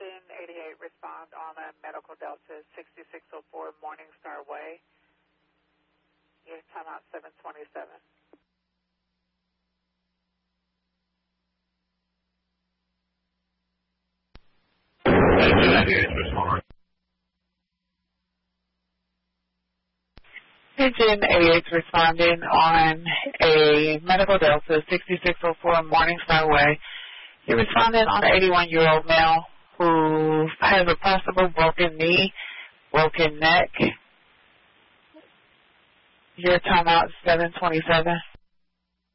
Engine 88 respond on a Medical Delta 6604 Morningstar Way. Your timeout 727. Engine 88 respond. Engine 88 responding on a Medical Delta 6604 Morningstar Way. You're responding on an 81-year-old male who has a possible broken knee, broken neck. Your timeout 727.